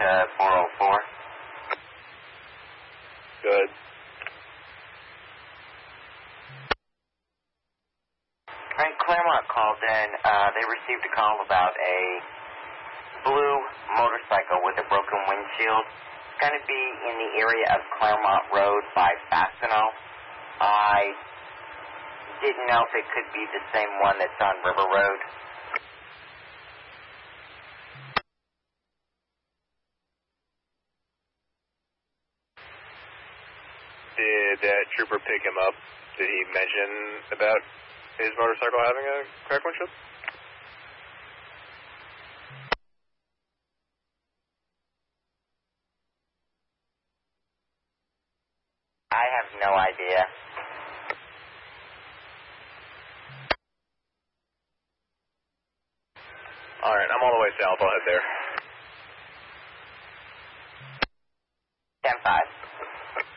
to 404. Good. Frank Claremont called in. They received a call about a blue motorcycle with a broken windshield. It's going to be in the area of Claremont Road by Fastenal. I didn't know if it could be the same one that's on River Road. Did that trooper pick him up? Did he mention about his motorcycle having a cracked windshield? I have no idea. All right, I'm all the way south. I'll head there. 10-5.